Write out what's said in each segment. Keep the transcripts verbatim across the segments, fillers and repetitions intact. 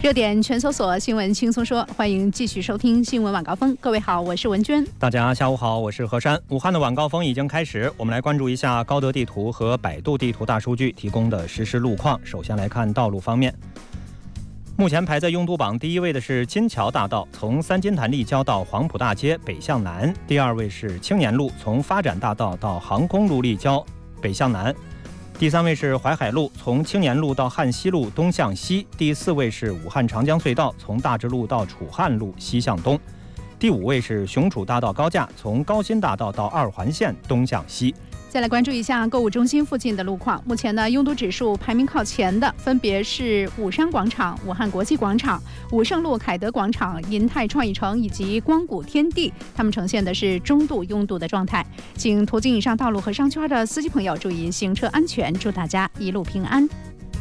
热点全搜索，新闻轻松说，欢迎继续收听新闻晚高峰。各位好，我是文娟。 大家下午好，我是何山。武汉的晚高峰已经开始，我们来关注一下高德地图和百度地图大数据提供的实时路况。首先来看道路方面，目前排在拥堵榜第一位的是金桥大道，从三金潭立交到黄埔大街北向南；第二位是青年路，从发展大道到航空路立交北向南；第三位是淮海路，从青年路到汉西路东向西；第四位是武汉长江隧道，从大直路到楚汉路西向东；第五位是雄楚大道高架，从高新大道到二环线东向西。 再来关注一下购物中心附近的路况。目前呢，拥堵指数排名靠前的分别是武山广场、武汉国际广场、武胜路凯德广场、银泰创意城以及光谷天地，它们呈现的是中度拥堵的状态。请途经以上道路和商圈的司机朋友注意行车安全，祝大家一路平安。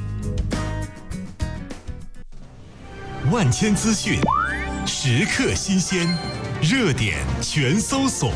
万千资讯，时刻新鲜，热点全搜索。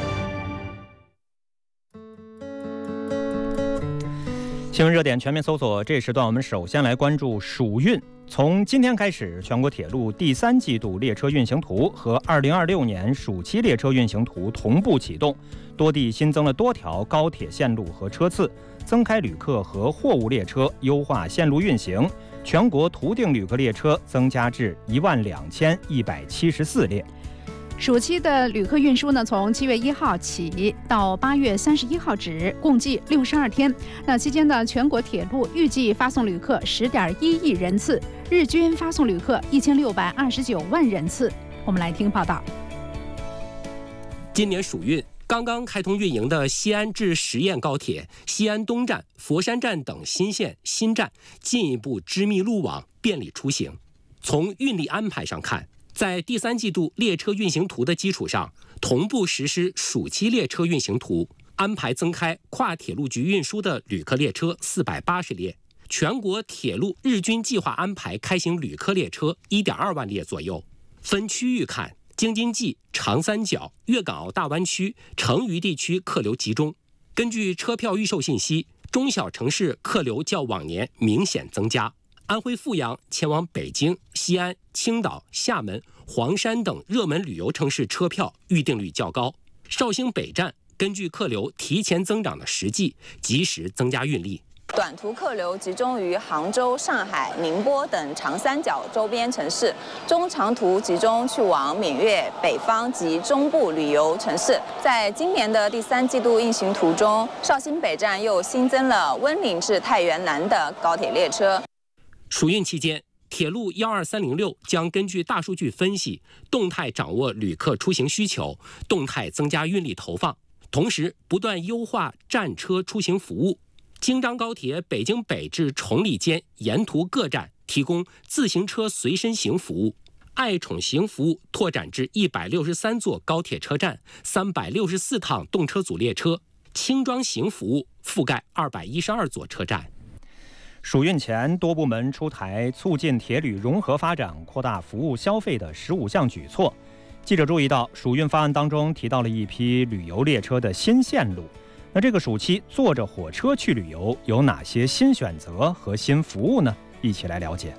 新闻热点全面搜索，这时段我们首先来关注暑运。从今天开始，全国铁路第三季度列车运行图和二零二六年暑期列车运行图同步启动，多地新增了多条高铁线路和车次，增开旅客和货物列车，优化线路运行。全国途径旅客列车增加至一万两千一百七十四列。 暑期的旅客运输呢，从七月一号起到八月三十一号止，共计六十二天。那期间呢，全国铁路预计发送旅客十点一亿人次，日均发送旅客一千六百二十九万人次。我们来听报道。 今年暑运刚刚开通运营的西安至十堰高铁、西安东站、佛山站等新线新站，进一步织密路网，便利出行。从运力安排上看，在第三季度列车运行图的基础上，同步实施暑期列车运行图，安排增开跨铁路局运输的旅客列车四百八十列，全国铁路日均计划安排开行旅客列车一点二万列左右。分区域看，京津冀、长三角、粤港澳大湾区、成渝地区客流集中。根据车票预售信息，中小城市客流较往年明显增加。安徽阜阳前往北京、西安、青岛、厦门、黄山等热门旅游城市车票预订率较高。绍兴北站根据客流提前增长的实际，及时增加运力。 短途客流集中于杭州、上海、宁波等长三角周边城市，中长途集中去往闽粤、北方及中部旅游城市。在今年的第三季度运行图中，绍兴北站又新增了温岭至太原南的高铁列车。 暑运期间，铁路一二三零六将根据大数据分析，动态掌握旅客出行需求，动态增加运力投放，同时不断优化站车出行服务。京张高铁北京北至崇礼间沿途各站提供自行车随身行服务，爱宠行服务拓展至一百六十三座高铁车站、三百六十四趟动车组列车，轻装行服务覆盖二百一十二座车站。 暑运前，多部门出台促进铁旅融合发展、扩大服务消费的十五项举措。记者注意到，暑运方案当中提到了一批旅游列车的新线路。那这个暑期坐着火车去旅游有哪些新选择和新服务呢？一起来了解。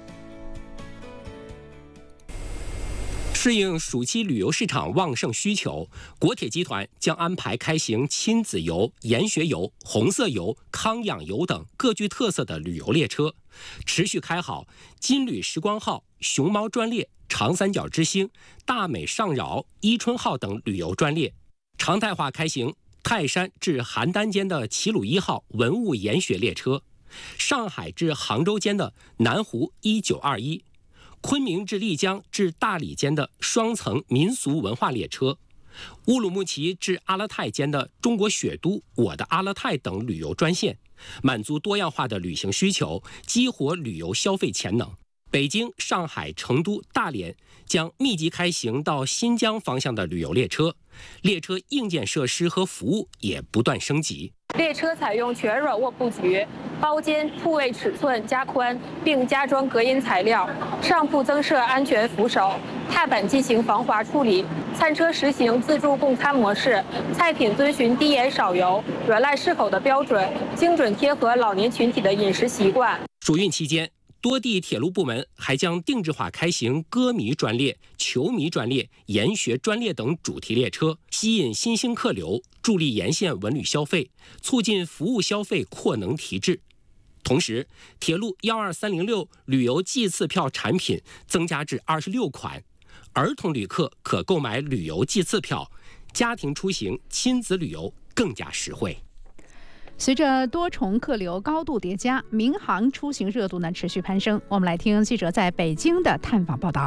适应暑期旅游市场旺盛需求，国铁集团将安排开行亲子游、研学游、红色游、康养游等各具特色的旅游列车，持续开好金旅时光号、熊猫专列、长三角之星、大美上饶、伊春号等旅游专列，常态化开行泰山至邯郸间的齐鲁一号文物研学列车，上海至杭州间的南湖一九二一，昆明至丽江至大理间的双层民俗文化列车，乌鲁木齐至阿勒泰间的中国雪都、我的阿勒泰等旅游专线，满足多样化的旅行需求，激活旅游消费潜能。北京、上海、成都、大连将密集开行到新疆方向的旅游列车，列车硬件设施和服务也不断升级。 列车采用全软卧布局，包间铺位尺寸加宽，并加装隔音材料，上铺增设安全扶手，踏板进行防滑处理。餐车实行自助供餐模式，菜品遵循低盐少油、软烂适口的标准，精准贴合老年群体的饮食习惯。 暑运期间， 多地铁路部门还将定制化开行歌迷专列、球迷专列、研学专列等主题列车，吸引新兴客流，助力沿线文旅消费，促进服务消费扩能提质。同时，铁路一二三零六旅游季次票产品增加至二十六款，儿童旅客可购买旅游季次票，家庭出行、亲子旅游更加实惠。 随着多重客流高度叠加，民航出行热度呢持续攀升。我们来听记者在北京的探访报道。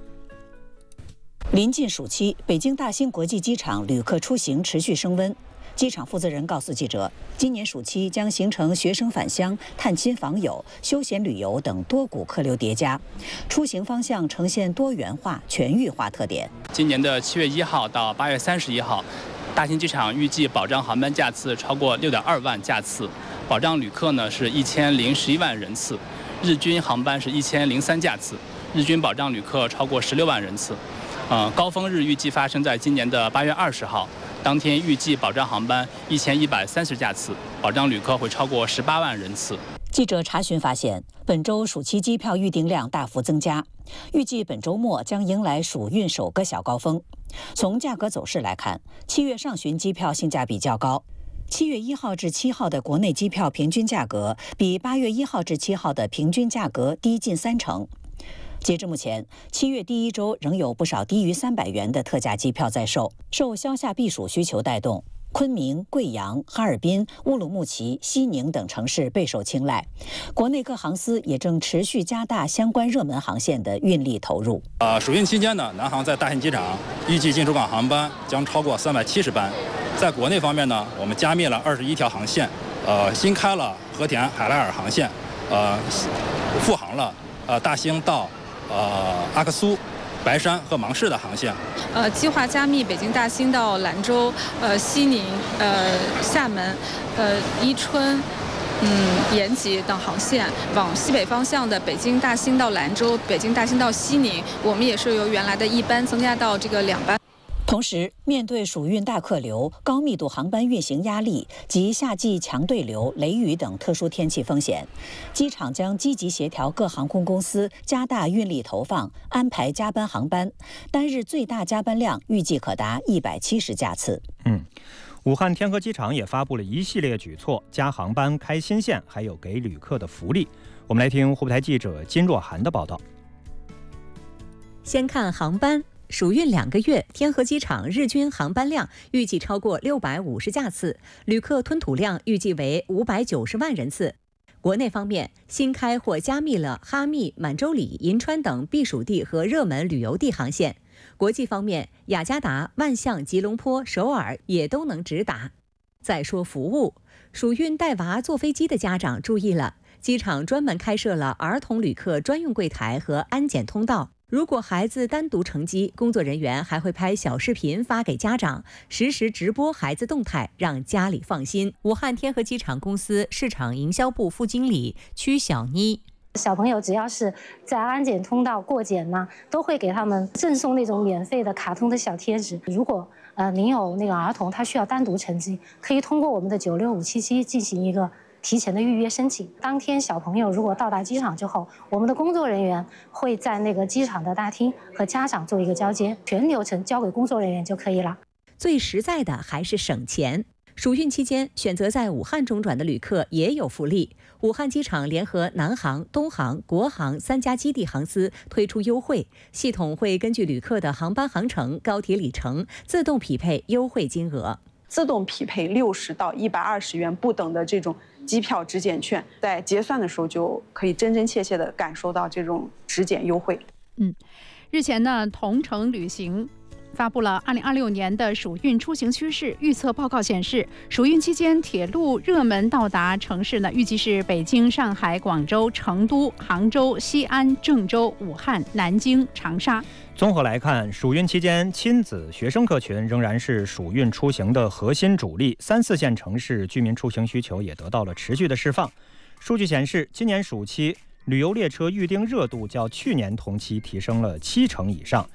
临近暑期，北京大兴国际机场旅客出行持续升温。机场负责人告诉记者，今年暑期将形成学生返乡、探亲访友、休闲旅游等多股客流叠加，出行方向呈现多元化、全域化特点。 今年的七月一号到八月三十一号。大兴机场预计保障航班架次超过六点二万架次，保障旅客呢是一千零十一万人次，日均航班是一千零三架次，日均保障旅客超过十六万人次。呃，高峰日预计发生在今年的八月二十号，当天预计保障航班一千一百三十架次，保障旅客会超过十八万人次。 记者查询发现，本周暑期机票预订量大幅增加，预计本周末将迎来暑运首个小高峰。从价格走势来看，七月上旬机票性价比较高。七月一号至七号的国内机票平均价格比八月一号至七号的平均价格低近三成。截至目前，七月第一周仍有不少低于三百元的特价机票在售，受消夏避暑需求带动。昆明、贵阳、哈尔滨、乌鲁木齐、西宁等城市备受青睐，国内各航司也正持续加大相关热门航线的运力投入。 呃，暑运期间呢，南航在大兴机场预计进出港航班将超过三百七十班。在国内方面呢，我们加密了二十一条航线，呃，新开了和田海拉尔航线，呃，复航了呃大兴到呃阿克苏、白山和芒市的航线， 呃，计划加密北京大兴到兰州、呃西宁、呃厦门、呃伊春、嗯延吉等航线。往西北方向的北京大兴到兰州、北京大兴到西宁，我们也是由原来的一班增加到这个两班。 同时，面对暑运大客流、高密度航班运行压力及夏季强对流、雷雨等特殊天气风险，机场将积极协调各航空公司加大运力投放，安排加班航班，单日最大加班量预计可达一百七十架次。 嗯，武汉天河机场也发布了一系列举措，加航班、开新线，还有给旅客的福利。我们来听湖北台记者金若涵的报道。 先看航班。暑运两个月，天河机场日均航班量预计超过六百五十架次，旅客吞吐量预计为五百九十万人次。国内方面，新开或加密了哈密、满洲里、银川等避暑地和热门旅游地航线。国际方面，雅加达、万象、吉隆坡、首尔也都能直达。再说服务，暑运带娃坐飞机的家长注意了，机场专门开设了儿童旅客专用柜台和安检通道。如果孩子单独乘机，工作人员还会拍小视频发给家长，实时直播孩子动态，让家里放心。武汉天河机场公司市场营销部副经理曲小妮。 小朋友只要是在安检通道过检呢，都会给他们赠送那种免费的卡通的小贴纸。如果呃您有那个儿童他需要单独乘机，可以通过我们的九六五七七进行一个提前的预约申请。当天小朋友如果到达机场之后，我们的工作人员会在那个机场的大厅和家长做一个交接，全流程交给工作人员就可以了。 最实在的还是省钱。暑运期间选择在武汉中转的旅客也有福利。武汉机场联合南航、东航、国航三家基地航司推出优惠，系统会根据旅客的航班航程、高铁里程自动匹配优惠金额。 自动匹配六十到一百二十元不等的这种机票直减券，在结算的时候就可以真真切切地感受到这种直减优惠。 嗯，日前呢，同程旅行发布了二零二六年的暑运出行趋势预测报告，显示，暑运期间铁路热门到达城市呢，预计是北京、上海、广州、成都、杭州、西安、郑州、武汉、南京、长沙。 综合来看，暑运期间亲子学生客群仍然是暑运出行的核心主力，三四线城市居民出行需求也得到了持续的释放。数据显示，今年暑期旅游列车预订热度较去年同期提升了七成以上。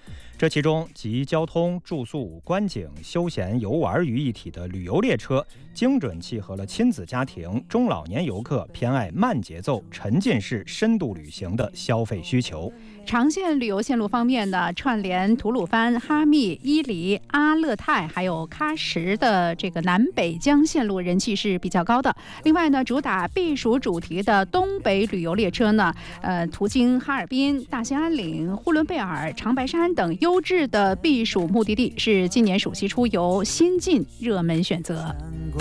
这其中集交通、住宿、观景、休闲、游玩于一体的旅游列车，精准契合了亲子家庭、中老年游客偏爱慢节奏、沉浸式深度旅行的消费需求。 长线旅游线路方面呢，串联吐鲁番、哈密、伊犁、阿勒泰还有喀什的这个南北疆线路人气是比较高的。另外呢，主打避暑主题的东北旅游列车呢，呃，途经哈尔滨、大兴安岭、呼伦贝尔、长白山等优质的避暑目的地，是今年暑期出游新晋热门选择。